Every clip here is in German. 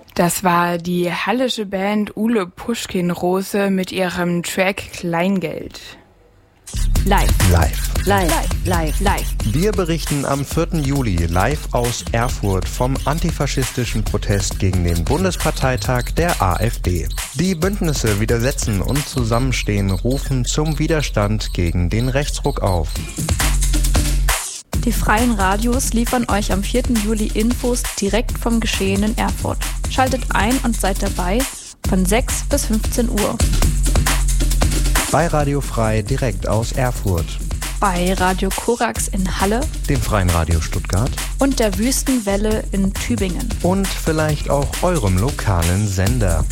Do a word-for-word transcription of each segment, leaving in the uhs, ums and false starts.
Das war die hallische Band Ule Puschkin-Rose mit ihrem Track Kleingeld. Live. Live. Live. Live. Live. Wir berichten am vierten Juli live aus Erfurt vom antifaschistischen Protest gegen den Bundesparteitag der AfD. Die Bündnisse widersetzen und zusammenstehen rufen zum Widerstand gegen den Rechtsruck auf. Die freien Radios liefern euch am vierten Juli Infos direkt vom Geschehen in Erfurt. Schaltet ein und seid dabei von sechs bis fünfzehn Uhr. Bei Radio Frei direkt aus Erfurt. Bei Radio Korax in Halle. Dem Freien Radio Stuttgart. Und der Wüstenwelle in Tübingen. Und vielleicht auch eurem lokalen Sender.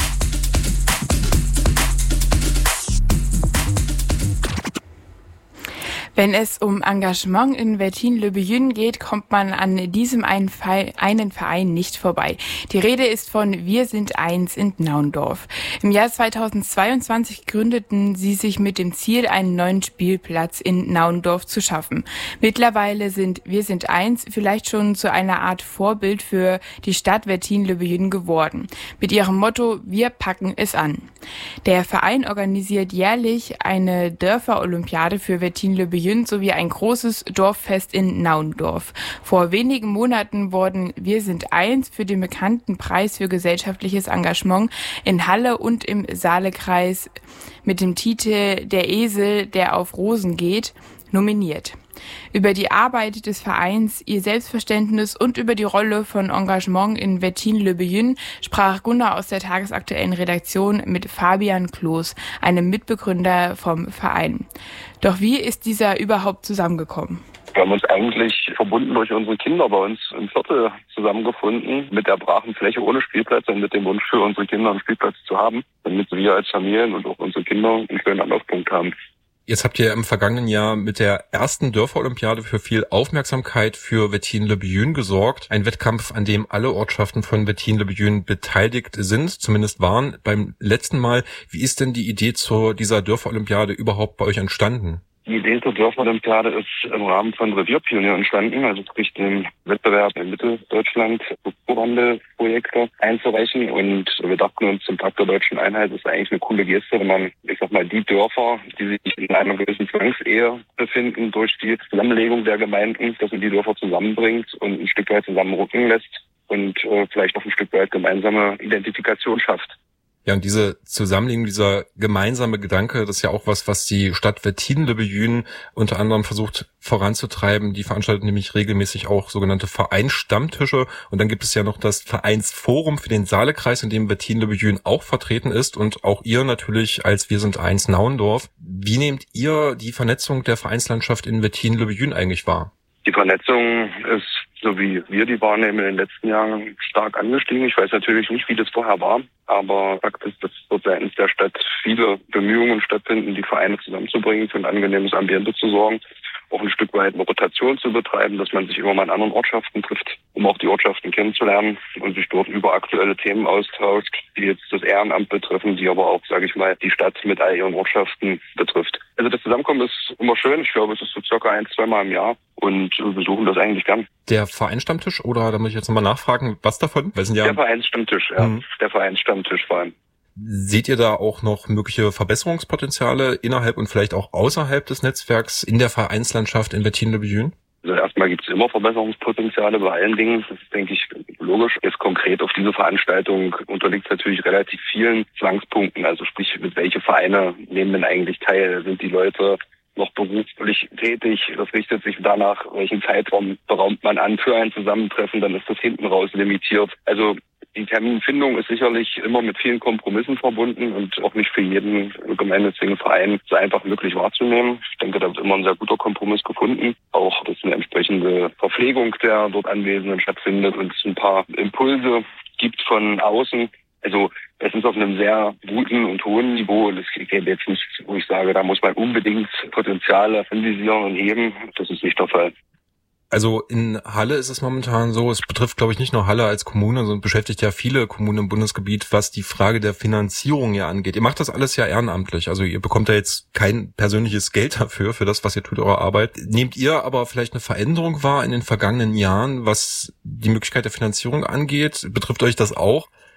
Wenn es um Engagement in Wettin-le-Beyün geht, kommt man an diesem einen, Fall, einen Verein nicht vorbei. Die Rede ist von Wir sind eins in Naundorf. Im Jahr zweitausendzweiundzwanzig gründeten sie sich mit dem Ziel, einen neuen Spielplatz in Naundorf zu schaffen. Mittlerweile sind Wir sind eins vielleicht schon zu einer Art Vorbild für die Stadt Wettin-le-Beyün geworden. Mit ihrem Motto Wir packen es an. Der Verein organisiert jährlich eine Dörfer-Olympiade für Wettin-le-Beyün sowie ein großes Dorffest in Naundorf. Vor wenigen Monaten wurden Wir sind eins für den bekannten Preis für gesellschaftliches Engagement in Halle und im Saalekreis mit dem Titel Der Esel, der auf Rosen geht, nominiert. Über die Arbeit des Vereins, ihr Selbstverständnis und über die Rolle von Engagement in Wettin-le-Beyün sprach Gunnar aus der tagesaktuellen Redaktion mit Fabian Kloß, einem Mitbegründer vom Verein. Doch wie ist dieser überhaupt zusammengekommen? Wir haben uns eigentlich verbunden durch unsere Kinder bei uns im Viertel zusammengefunden, mit der brachen Fläche ohne Spielplatz und mit dem Wunsch für unsere Kinder einen Spielplatz zu haben, damit wir als Familien und auch unsere Kinder einen schönen Anlaufpunkt haben. Jetzt habt ihr im vergangenen Jahr mit der ersten Dörfer-Olympiade für viel Aufmerksamkeit für Wettin-le-Beyün gesorgt. Ein Wettkampf, an dem alle Ortschaften von Wettin-le-Beyün beteiligt sind, zumindest waren beim letzten Mal. Wie ist denn die Idee zu dieser Dörfer-Olympiade überhaupt bei euch entstanden? Die Idee zur Dörfer-Olympiade ist im Rahmen von Revierpionier entstanden, also sprich dem Wettbewerb in Mitteldeutschland Strukturwandelprojekte einzureichen. Und wir dachten uns, zum Tag der deutschen Einheit ist eigentlich eine coole Geste, wenn man, ich sag mal, die Dörfer, die sich in einer gewissen Zwangsehe befinden, durch die Zusammenlegung der Gemeinden, dass man die Dörfer zusammenbringt und ein Stück weit zusammenrücken lässt und äh, vielleicht auch ein Stück weit gemeinsame Identifikation schafft. Ja, und diese Zusammenlegung, dieser gemeinsame Gedanke, das ist ja auch was, was die Stadt Wettin-le-Beyün unter anderem versucht voranzutreiben. Die veranstaltet nämlich regelmäßig auch sogenannte Vereinsstammtische. Und dann gibt es ja noch das Vereinsforum für den Saalekreis, in dem Wettin-le-Beyün auch vertreten ist und auch ihr natürlich als Wir sind eins Naundorf. Wie nehmt ihr die Vernetzung der Vereinslandschaft in Wettin-le-Beyün eigentlich wahr? Die Vernetzung ist, so wie wir die wahrnehmen, in den letzten Jahren stark angestiegen. Ich weiß natürlich nicht, wie das vorher war, aber Fakt ist, dass dort seitens der Stadt viele Bemühungen stattfinden, die Vereine zusammenzubringen, für ein angenehmes Ambiente zu sorgen, auch ein Stück weit eine Rotation zu betreiben, dass man sich immer mal in anderen Ortschaften trifft, um auch die Ortschaften kennenzulernen und sich dort über aktuelle Themen austauscht, die jetzt das Ehrenamt betreffen, die aber auch, sage ich mal, die Stadt mit all ihren Ortschaften betrifft. Also das Zusammenkommen ist immer schön. Ich glaube, es ist so circa ein, zweimal im Jahr und wir besuchen das eigentlich gern. Der Vereinsstammtisch, oder da muss ich jetzt nochmal nachfragen, was davon? Wir sind ja der Vereinsstammtisch, ja. Mhm. Der Vereinsstammtisch vor allem. Seht ihr da auch noch mögliche Verbesserungspotenziale innerhalb und vielleicht auch außerhalb des Netzwerks in der Vereinslandschaft in Wettin-le-Beyün? Also erstmal gibt es immer Verbesserungspotenziale bei allen Dingen. Das ist, denke ich, logisch. Jetzt konkret auf diese Veranstaltung unterliegt es natürlich relativ vielen Zwangspunkten. Also sprich, mit welche Vereine nehmen denn eigentlich teil? Sind die Leute noch beruflich tätig? Das richtet sich danach, welchen Zeitraum beraumt man an für ein Zusammentreffen. Dann ist das hinten raus limitiert. Also die Terminfindung ist sicherlich immer mit vielen Kompromissen verbunden und auch nicht für jeden gemeinnützigen Verein so einfach möglich wahrzunehmen. Ich denke, da wird immer ein sehr guter Kompromiss gefunden. Auch, dass eine entsprechende Verpflegung der dort Anwesenden stattfindet und es ein paar Impulse gibt von außen. Also es ist auf einem sehr guten und hohen Niveau und es geht jetzt nicht, wo ich sage, da muss man unbedingt Potenziale anvisieren und heben. Das ist nicht der Fall. Also in Halle ist es momentan so, es betrifft, glaube ich, nicht nur Halle als Kommune, sondern beschäftigt ja viele Kommunen im Bundesgebiet, was die Frage der Finanzierung ja angeht. Ihr macht das alles ja ehrenamtlich, also ihr bekommt ja jetzt kein persönliches Geld dafür, für das, was ihr tut, eure Arbeit. Nehmt ihr aber vielleicht eine Veränderung wahr in den vergangenen Jahren, was die Möglichkeit der Finanzierung angeht? Betrifft euch das auch?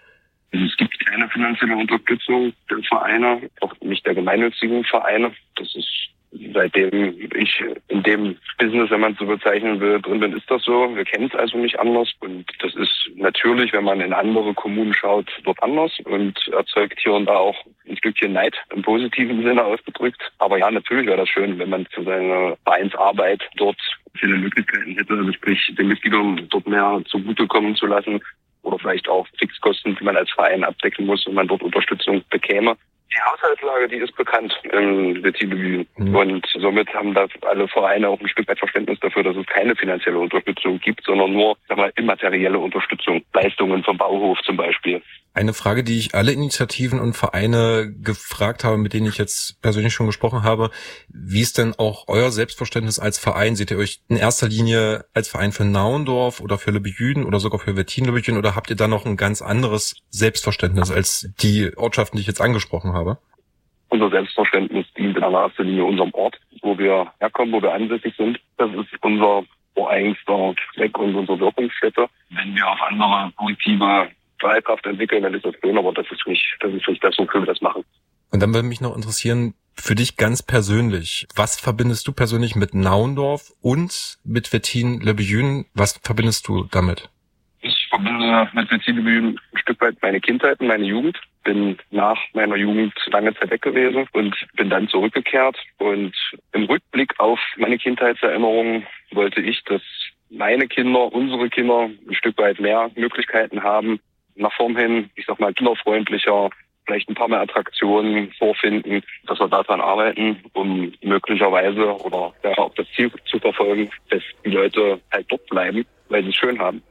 Es gibt keine finanzielle Unterstützung der Vereine, auch nicht der gemeinnützigen Vereine. Das ist, seitdem ich in dem Business, wenn man es so bezeichnen will, drin bin, ist das so. Wir kennen es also nicht anders. Und das ist natürlich, wenn man in andere Kommunen schaut, dort anders und erzeugt hier und da auch ein Stückchen Neid im positiven Sinne ausgedrückt. Aber ja, natürlich wäre das schön, wenn man für seine Vereinsarbeit dort viele Möglichkeiten hätte, also sprich den Mitgliedern dort mehr zugutekommen zu lassen oder vielleicht auch Fixkosten, die man als Verein abdecken muss und man dort Unterstützung bekäme. Die Haushaltslage, die ist bekannt im Wettin-le-Buyün. Mhm. Und somit haben da alle Vereine auch ein Stück weit Verständnis dafür, dass es keine finanzielle Unterstützung gibt, sondern nur, sag mal, immaterielle Unterstützung. Leistungen vom Bauhof zum Beispiel. Eine Frage, die ich alle Initiativen und Vereine gefragt habe, mit denen ich jetzt persönlich schon gesprochen habe: Wie ist denn auch euer Selbstverständnis als Verein? Seht ihr euch in erster Linie als Verein für Naundorf oder für Le Buyün oder sogar für Wettin-le-Buyün, oder habt ihr da noch ein ganz anderes Selbstverständnis als die Ortschaften, die ich jetzt angesprochen habe? Unser Selbstverständnis dient in erster Linie unserem Ort, wo wir herkommen, wo wir ansässig sind. Das ist unser ureigenster Fleck und unsere Wirkungsstätte. Wenn wir auf andere positive Strahlkraft entwickeln, dann ist das schön, aber das ist nicht, das ist nicht das, wofür wir das machen. Und dann würde mich noch interessieren, für dich ganz persönlich, was verbindest du persönlich mit Naundorf und mit Wettin-le-Buyün? Was verbindest du damit? Ich verbinde mit Wettin-le-Buyün ein Stück weit meine Kindheit und meine Jugend. Bin nach meiner Jugend lange Zeit weg gewesen und bin dann zurückgekehrt. Und im Rückblick auf meine Kindheitserinnerungen wollte ich, dass meine Kinder, unsere Kinder ein Stück weit mehr Möglichkeiten haben, nach vorn hin, ich sag mal, kinderfreundlicher, vielleicht ein paar mehr Attraktionen vorfinden, dass wir daran arbeiten, um möglicherweise oder ja, auch das Ziel zu verfolgen, dass die Leute halt dort bleiben, weil sie es schön haben.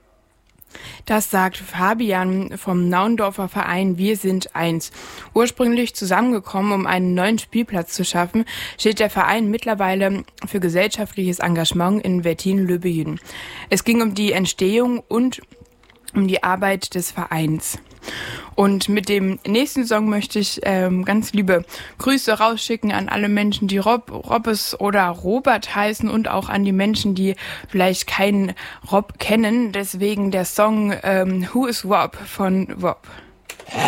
Das sagt Fabian vom Naundorfer Verein Wir sind eins. Ursprünglich zusammengekommen, um einen neuen Spielplatz zu schaffen, steht der Verein mittlerweile für gesellschaftliches Engagement in Wettin-le-Buyün. Es ging um die Entstehung und um die Arbeit des Vereins. Und mit dem nächsten Song möchte ich ähm, ganz liebe Grüße rausschicken an alle Menschen, die Rob, Robbes oder Robert heißen, und auch an die Menschen, die vielleicht keinen Rob kennen. Deswegen der Song ähm, Who is Rob von Rob.